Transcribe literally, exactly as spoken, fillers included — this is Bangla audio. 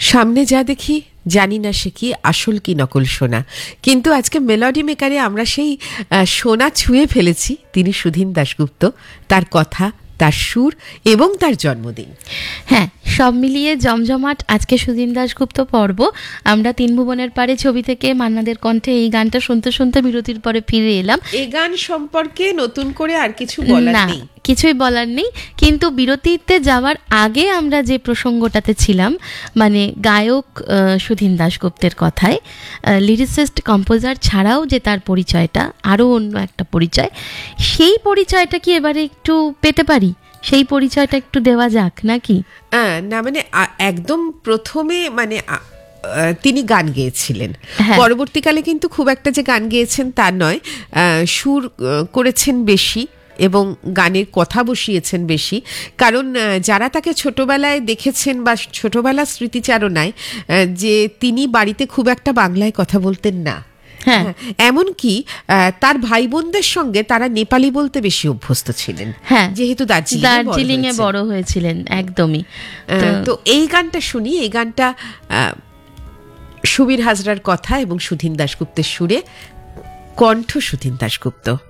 সামনে যা দেখি জানি না সে কি আসল কি নকল সোনা, কিন্তু আজকে মেলোডি মেকারে আমরা সেই সোনা ছুঁয়ে ফেলেছি। তিনি সুধীন দাশগুপ্ত, তার কথা, তার সুর এবং তার জন্মদিন। হ্যাঁ, সব মিলিয়ে জমজমাট আজকে সুধীন দাশগুপ্ত পর্ব। আমরা তিন ভুবনের পারে ছবি থেকে মান্নাদের কণ্ঠে এই গানটা শুনতে শুনতে বিরতির পরে ফিরে এলাম। এই গান সম্পর্কে নতুন করে আর কিছু বলার নেই, কিছুই বলার নেই। কিন্তু বিরতিতে যাওয়ার আগে আমরা যে প্রসঙ্গটাতে ছিলাম, মানে গায়ক সুধীন দাশগুপ্তের কথায়, লিরিসিস্ট কম্পোজার ছাড়াও যে তার পরিচয়টা, আরও অন্য একটা পরিচয়, সেই পরিচয়টা কি এবারে একটু পেতে পারি? সেই পরিচয়টা একটু দেওয়া যাক নাকি? না মানে একদম প্রথমে মানে তিনি গান গেয়েছিলেন, পরবর্তীকালে কিন্তু খুব একটা যে গান গেয়েছেন তা নয়, সুর করেছেন বেশি এবং গানের কথা বসিয়েছেন বেশি। কারণ যারা তাকে ছোটবেলায় দেখেছেন বা ছোটবেলার স্মৃতিচারণায়, যে তিনি বাড়িতে খুব একটা বাংলায় কথা বলতেন না, হ্যাঁ, এমনকি তার ভাই বোনদের সঙ্গে তারা নেপালি বলতে বেশি অভ্যস্ত ছিলেন, হ্যাঁ, যেহেতু দার্জিলিং এ বড় হয়েছিলেন। একদমই। তো এই গানটা শুনি, এই গানটা সুবীর হাজরার কথা এবং সুধীন দাশগুপ্তের সুরে, কণ্ঠ সুধীন দাশগুপ্ত।